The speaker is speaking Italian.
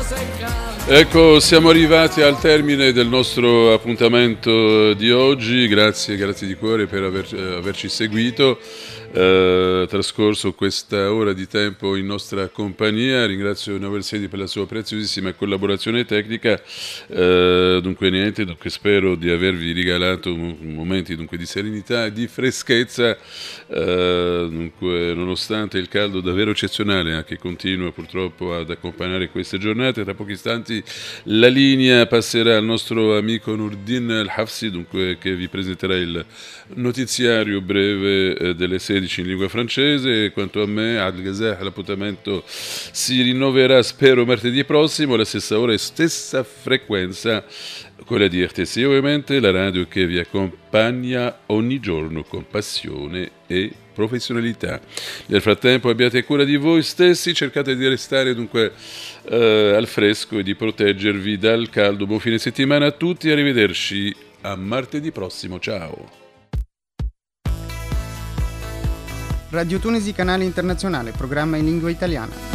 Ecco, siamo arrivati al termine del nostro appuntamento di oggi, grazie di cuore per averci seguito, trascorso questa ora di tempo in nostra compagnia. Ringrazio Novel Sedi per la sua preziosissima collaborazione tecnica, dunque spero di avervi regalato momenti di serenità e di freschezza, nonostante il caldo davvero eccezionale che continua purtroppo ad accompagnare queste giornate. Tra pochi istanti la linea passerà al nostro amico Nurdin Al-Hafsi, che vi presenterà il notiziario breve delle 16 in lingua francese. Quanto a me, Adel Ghazah, l'appuntamento si rinnoverà, spero, martedì prossimo alla stessa ora e stessa frequenza, quella di RTC, ovviamente, la radio che vi accompagna ogni giorno con passione e professionalità. Nel frattempo abbiate cura di voi stessi, cercate di restare al fresco e di proteggervi dal caldo. Buon fine settimana a tutti, arrivederci a martedì prossimo, ciao. Radio Tunisi, canale internazionale, programma in lingua italiana.